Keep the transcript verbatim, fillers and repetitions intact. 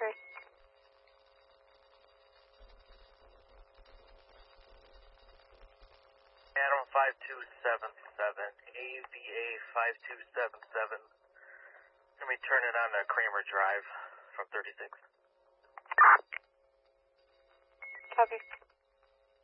Copy. Adam five two seven seven, A V A five two seven seven. Let me turn it on to Kramer Drive from thirty-six. Copy.